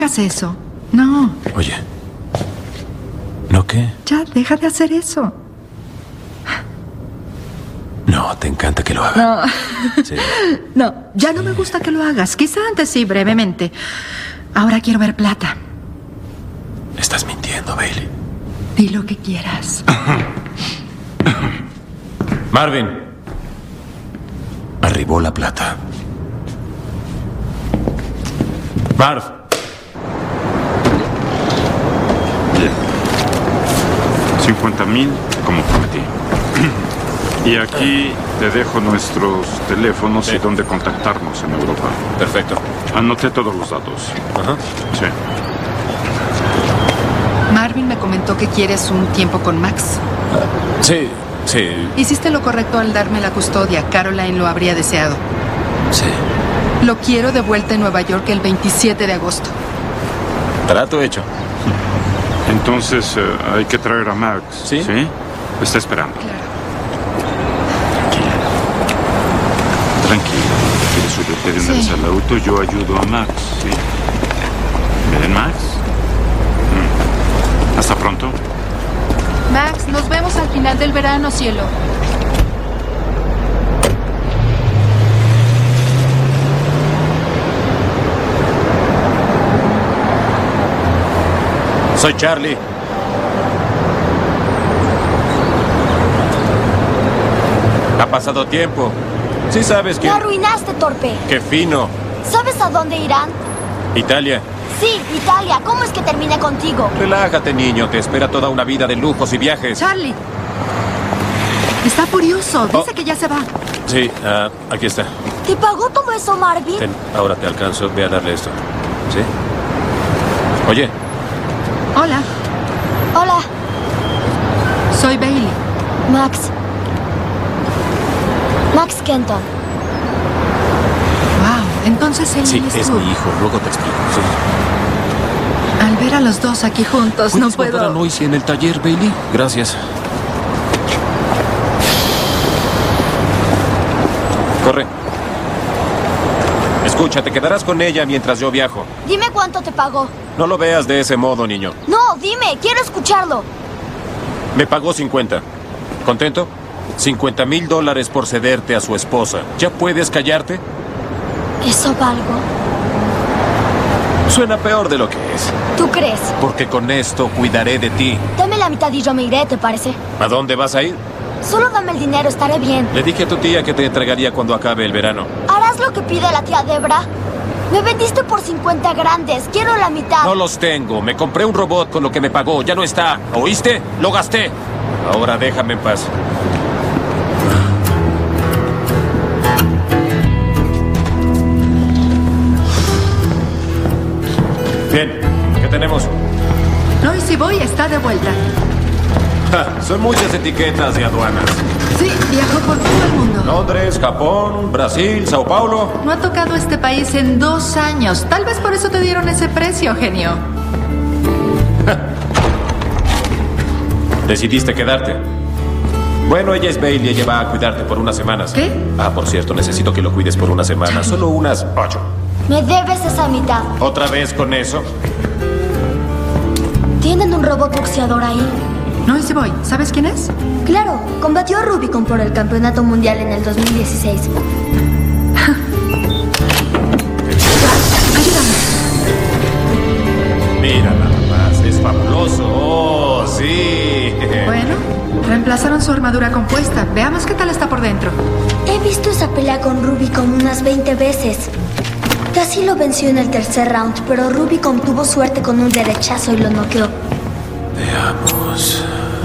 hagas eso. No. Oye. ¿No qué? Ya, deja de hacer eso. No, te encanta que lo haga. No. Sí. No, ya no me gusta que lo hagas. Quizá antes sí, brevemente. Ahora quiero ver plata. Estás mintiendo, Bailey. Di lo que quieras. Marvin. Arribó la plata. Marv. Bien. 50,000 como prometí. Y aquí te dejo nuestros teléfonos Sí. y dónde contactarnos en Europa. Perfecto. Anoté todos los datos. Ajá. Sí. Marvin me comentó que quieres un tiempo con Max. Sí, sí, Hiciste lo correcto al darme la custodia. Caroline lo habría deseado. sí. Lo quiero de vuelta en Nueva York el 27 de agosto. Trato hecho. Entonces hay que traer a Max. Sí. ¿Sí? Está esperando. Claro. Tranquilo. ¿Quieres subirte de una vez Sí. al auto? Yo ayudo a Max. ¿Sí? ¿Ven, Max? Hasta pronto. Max, nos vemos al final del verano, cielo. Soy Charlie. Ha pasado tiempo. Sí sabes Me que... arruinaste, torpe. ¡Qué fino! ¿Sabes a dónde irán? Italia. Sí, Italia. ¿Cómo es que terminé contigo? Relájate, niño. Te espera toda una vida de lujos y viajes. Charlie. Está furioso. Dice Oh. que ya se va. Sí, aquí está. ¿Te pagó todo eso, Marvin? Ten, ahora te alcanzo. Ve a darle esto. ¿Sí? Oye, Hola, Hola, soy Bailey. Max. Max Kenton. Wow, entonces él sí, es es tú. mi hijo. Luego te explico. Sí. Al ver a los dos aquí juntos, no ¿Puedes guardar a puedo... Noisy en el taller, Bailey? Gracias. Corre. Escucha, te quedarás con ella mientras yo viajo. Dime cuánto te pagó. No lo veas de ese modo, niño. No, dime, quiero escucharlo. Me pagó 50. ¿Contento? $50,000 por cederte a su esposa. ¿Ya puedes callarte? ¿Eso valgo? Suena peor de lo que es. ¿Tú crees? Porque con esto cuidaré de ti. Dame la mitad y yo me iré, ¿te parece? ¿A dónde vas a ir? Solo dame el dinero, estaré bien. Le dije a tu tía que te entregaría cuando acabe el verano. ¿Harás lo que pide la tía Debra? Me vendiste por 50 grandes, quiero la mitad. No los tengo. Me compré un robot con lo que me pagó. Ya no está. ¿Oíste? Lo gasté. Ahora déjame en paz. Bien. ¿Qué tenemos? No, y si voy, está de vuelta. Ja, son muchas etiquetas de aduanas. Sí, viajó por todo el mundo. Londres, Japón, Brasil, Sao Paulo. No ha tocado este país en 2 años. Tal vez por eso te dieron ese precio, genio. Decidiste quedarte. Bueno, ella es Bailey, ella va a cuidarte por unas semanas. ¿Qué? Por cierto, necesito que lo cuides por unas semanas. Solo unas 8. Me debes esa mitad. ¿Otra vez con eso? ¿Tienen un robot boxeador ahí? No, y si voy. ¿Sabes quién es? Claro, combatió a Rubicon por el campeonato mundial en el 2016. Ayúdame. Mira nada más, es fabuloso. ¡Oh, sí! Bueno, reemplazaron su armadura compuesta. Veamos qué tal está por dentro. He visto esa pelea con Rubicon unas 20 veces. Casi lo venció en el tercer round, pero Rubicon tuvo suerte con un derechazo y lo noqueó. Veamos.